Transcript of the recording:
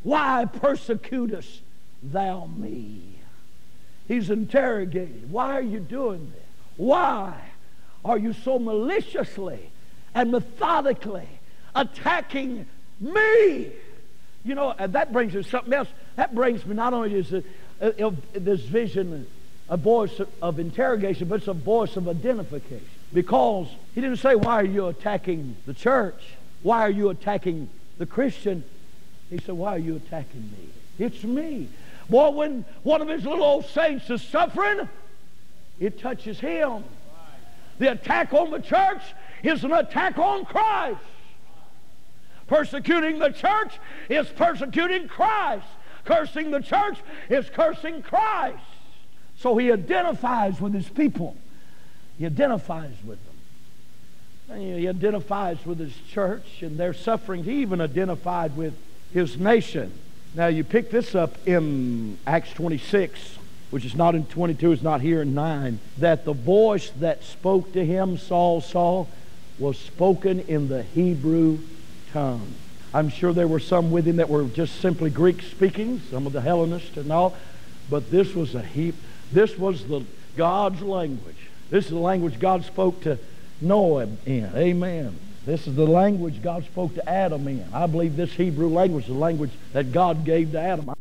Why persecutest thou me? He's interrogated. Why are you doing this? Why are you so maliciously and methodically attacking me? You know, and that brings us something else. That brings me not only is this vision a voice of interrogation, but it's a voice of identification. Because he didn't say, why are you attacking the church? Why are you attacking the Christian? He said, why are you attacking me? It's me. Boy, when one of his little old saints is suffering, it touches him. The attack on the church is an attack on Christ. Persecuting the church is persecuting Christ. Cursing the church is cursing Christ. So he identifies with his people. He identifies with them. And he identifies with his church and their sufferings. He even identified with his nation. Now you pick this up in Acts 26, which is not in 22, it's not here in 9, that the voice that spoke to him, Saul, Saul, was spoken in the Hebrew tongue. I'm sure there were some with him that were just simply Greek speaking, some of the Hellenists and all, but this was the God's language. This is the language God spoke to Noah in. Amen. This is the language God spoke to Adam in. I believe this Hebrew language is the language that God gave to Adam.